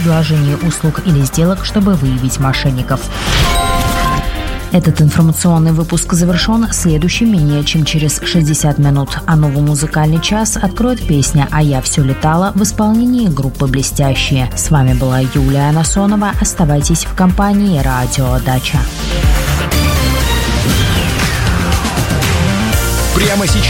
предложении услуг или сделок, чтобы выявить мошенников. Этот информационный выпуск завершен. Следующий менее чем через 60 минут. А новый музыкальный час откроет песня «А я все летала» в исполнении группы «Блестящие». С вами была Юлия Насонова. Оставайтесь в компании «Радио Дача». Прямо сейчас